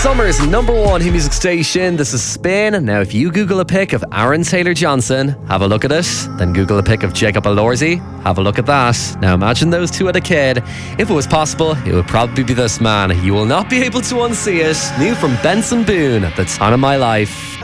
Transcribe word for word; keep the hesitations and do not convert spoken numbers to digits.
Summer's number one hit music station. This is Spin. Now, if you Google a pic of Aaron Taylor-Johnson, have a look at it. Then Google a pic of Jacob Elorzi, have a look at that. Now, imagine those two at a kid. If it was possible, it would probably be this man. You will not be able to unsee it. New from Benson Boone, The Time of My Life.